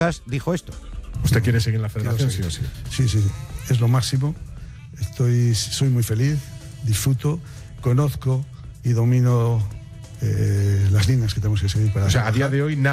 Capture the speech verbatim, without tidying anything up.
dijo esto. ¿Usted quiere seguir en la federación, sí o sí? Sí, sí, es lo máximo. Estoy, soy muy feliz, disfruto, conozco y domino eh, las líneas que tenemos que seguir para... O sea, a día de hoy nada.